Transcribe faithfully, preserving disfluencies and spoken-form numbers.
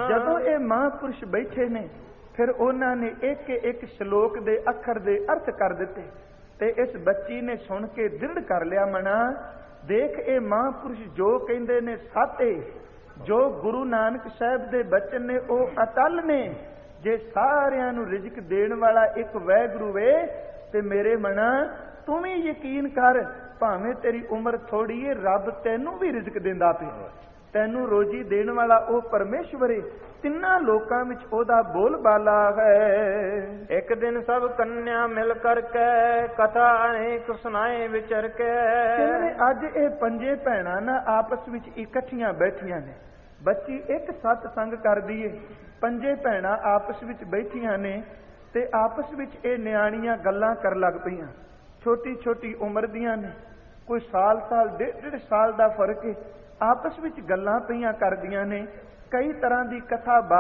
ਜਦੋਂ ਇਹ ਮਹਾਂਪੁਰਸ਼ ਬੈਠੇ ਨੇ ਫਿਰ ਉਹਨਾਂ ਨੇ ਇੱਕ ਇੱਕ ਸ਼ਲੋਕ ਦੇ ਅੱਖਰ ਦੇ ਅਰਥ ਕਰ ਦਿੱਤੇ ਤੇ ਇਸ ਬੱਚੀ ਨੇ ਸੁਣ ਕੇ ਦ੍ਰਿੜ ਕਰ ਲਿਆ ਮਨਾ, ਦੇਖ ਇਹ ਮਹਾਂਪੁਰਸ਼ ਜੋ ਕਹਿੰਦੇ ਨੇ ਸੱਚ, ਜੋ ਗੁਰੂ ਨਾਨਕ ਸਾਹਿਬ ਦੇ ਬਚਨ ਨੇ ਉਹ ਅਟਲ ਨੇ। ਜੇ ਸਾਰਿਆਂ ਨੂੰ ਰਿਜ਼ਕ ਦੇਣ ਵਾਲਾ ਇੱਕ ਵਾਹਿਗੁਰੂ ਵੇ ਤੇ ਮੇਰੇ ਮਨਾ ਤੂੰ ਵੀ ਯਕੀਨ ਕਰ, ਭਾਵੇਂ ਤੇਰੀ ਉਮਰ ਥੋੜੀ ਏ ਰੱਬ ਤੈਨੂੰ ਵੀ ਰਿਜ਼ਕ ਦਿੰਦਾ ਪਿਆ, ਤੈਨੂੰ ਰੋਜੀ ਦੇਣ ਵਾਲਾ ਉਹ ਪਰਮੇਸ਼ਵਰ ਏ। ਤਿੰਨਾਂ ਲੋਕਾਂ ਵਿੱਚ ਉਹਦਾ ਬੋਲ ਬਾਲਾ ਹੈ। ਇੱਕ ਦਿਨ ਸਭ ਕੰਨਿਆ ਮਿਲ ਕਰਕੇ ਕਥਾ ਅਨੇਕ ਸੁਣਾਏ ਵਿਚਰ ਕੇ। ਅੱਜ ਇਹ ਪੰਜੇ ਭੈਣਾਂ ਨਾ ਆਪਸ ਵਿੱਚ ਇਕੱਠੀਆਂ ਬੈਠੀਆਂ ਨੇ। ਬੱਚੀ ਇੱਕ ਸਤ ਸੰਗ ਕਰਦੀ ਏ, ਪੰਜੇ ਭੈਣਾਂ ਆਪਸ ਵਿੱਚ ਬੈਠੀਆਂ ਨੇ ਤੇ ਆਪਸ ਵਿੱਚ ਇਹ ਨਿਆਣੀਆਂ ਗੱਲਾਂ ਕਰਨ ਲੱਗ ਪਈਆਂ। ਛੋਟੀ ਛੋਟੀ ਉਮਰ ਦੀਆਂ ਨੇ, ਕੋਈ ਸਾਲ ਸਾਲ ਡੇਢ ਡੇਢ ਸਾਲ ਦਾ ਫਰਕ ਏ। ਆਪਸ ਵਿੱਚ ਗੱਲਾਂ ਪਈਆਂ ਕਰਦੀਆਂ ਨੇ, ਕਈ ਤਰ੍ਹਾਂ ਦੀ ਕਥਾ